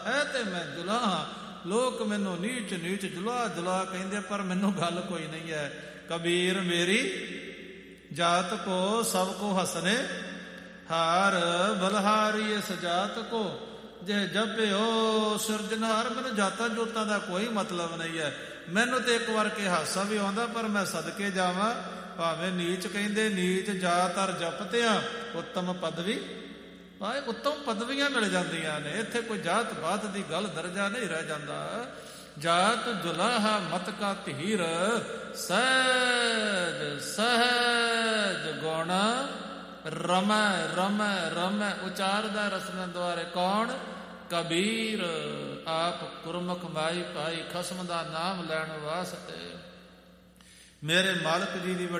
ਐ ਤੇ ਮੈਂ ਜੁਲਾ ਹਾਂ। ਲੋਕ ਮੈਨੂੰ ਨੀਚ ਨੀਚ ਜੁਲਾ ਜੁਲਾ ਕਹਿੰਦੇ, ਪਰ ਮੈਨੂੰ ਗੱਲ ਕੋਈ ਨਹੀਂ ਹੈ। ਕਬੀਰ ਮੇਰੀ ਜਾਤ ਕੋ ਸਭ ਕੋ ਹਸਨੇ ਹਾਰ, ਬਲਹਾਰੀ ਇਸ ਜਾਤ ਕੋ ਜੇ ਜਪਿਓ ਸਿਰਜਨਹਾਰ। ਮੈਨੂੰ ਜਾਤਾਂ ਜੋਤਾਂ ਦਾ ਕੋਈ ਮਤਲਬ ਨਹੀਂ ਹੈ। ਮੈਨੂੰ ਤੇ ਇੱਕ ਵਾਰ ਕੇ ਹਾਸਾ ਵੀ ਆਉਂਦਾ, ਪਰ ਮੈਂ ਸਦਕੇ ਜਾਵਾਂ। ਭਾਵੇਂ ਨੀਚ ਕਹਿੰਦੇ ਨੀਚ ਜਾਤ ਅਰ ਜਪਤਿਆਂ ਉੱਤਮ ਪਦਵੀ ਭਾਵੇਂ ਉੱਤਮ ਪਦਵੀਆਂ ਮਿਲ ਜਾਂਦੀਆਂ ਨੇ। ਇੱਥੇ ਕੋਈ ਜਾਤ ਪਾਤ ਦੀ ਗੱਲ ਦਰਜਾ ਨਹੀਂ ਰਹਿ ਜਾਂਦਾ। ਜਾਤ ਜੁਲਾਹਾ ਮਤ ਕਾ ਧੀਰ, ਸਹਿਜ ਸਹਿਜ ਗੁਣ ਰਮੈ ਰਮੈ ਰਮੈ। ਉਚਾਰਦਾ ਰਸਨਾਂ ਦੁਆਰੇ ਕੌਣ? ਕਬੀਰ। ਆਪ ਗੁਰਮੁਖ ਮਾਈ ਭਾਈ ਖਸਮ ਦਾ ਨਾਮ ਲੈਣ ਵਾਸਤੇ ਮੇਰੇ ਮਾਲਕ ਜੀ ਦੀ